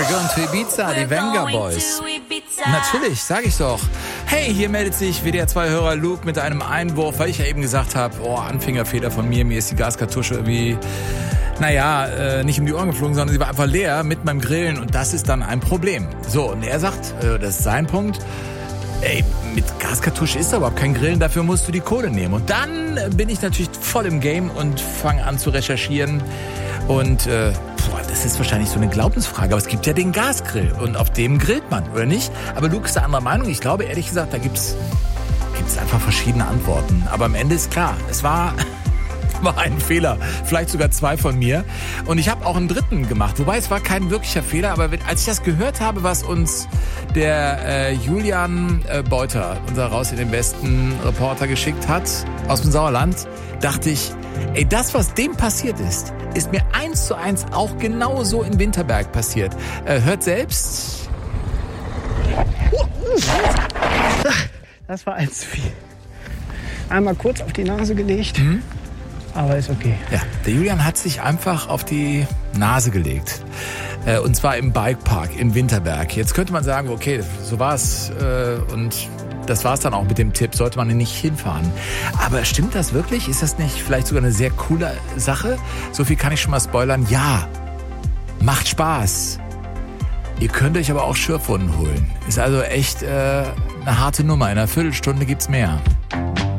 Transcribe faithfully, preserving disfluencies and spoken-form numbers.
going to Ibiza, die Venga Boys. Natürlich, sag ich doch. Hey, hier meldet sich W D R zwei-Hörer Luke mit einem Einwurf, weil ich ja eben gesagt habe, oh, Anfängerfehler von mir, mir ist die Gaskartusche irgendwie, naja, äh, nicht um die Ohren geflogen, sondern sie war einfach leer mit meinem Grillen und das ist dann ein Problem. So, und er sagt, äh, das ist sein Punkt, ey, mit Gaskartusche ist da überhaupt kein Grillen, dafür musst du die Kohle nehmen. Und dann bin ich natürlich voll im Game und fange an zu recherchieren. Und äh, boah, das ist wahrscheinlich so eine Glaubensfrage, aber es gibt ja den Gasgrill und auf dem grillt man, oder nicht? Aber Luke ist der anderer Meinung. Ich glaube, ehrlich gesagt, da gibt's gibt's einfach verschiedene Antworten. Aber am Ende ist klar, es war... war ein Fehler, vielleicht sogar zwei von mir. Und ich habe auch einen dritten gemacht, wobei es war kein wirklicher Fehler, aber als ich das gehört habe, was uns der äh, Julian äh, Beuter, unser Raus in den Westen Reporter, geschickt hat aus dem Sauerland, dachte ich, ey, das, was dem passiert ist, ist mir eins zu eins auch genauso in Winterberg passiert. Äh, hört selbst. Das war eins zu viel. Einmal kurz auf die Nase gelegt. Mhm. Aber ist okay. Ja, der Julian hat sich einfach auf die Nase gelegt. Äh, und zwar im Bikepark in Winterberg. Jetzt könnte man sagen, okay, so war's. Äh, und das war's dann auch mit dem Tipp. Sollte man nicht hinfahren. Aber stimmt das wirklich? Ist das nicht vielleicht sogar eine sehr coole Sache? So viel kann ich schon mal spoilern. Ja, macht Spaß. Ihr könnt euch aber auch Schürfwunden holen. Ist also echt äh, eine harte Nummer. In einer Viertelstunde gibt's mehr.